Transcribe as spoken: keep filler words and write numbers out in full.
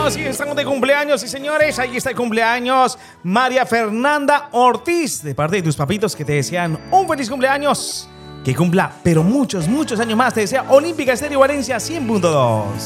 cumpleaños. Y estamos de cumpleaños, y señores, ahí está el cumpleaños. María Fernanda Ortiz, de parte de tus papitos que te desean un feliz cumpleaños. Que cumpla, pero muchos, muchos años más. Te desea Olímpica Estéreo Valencia cien punto dos.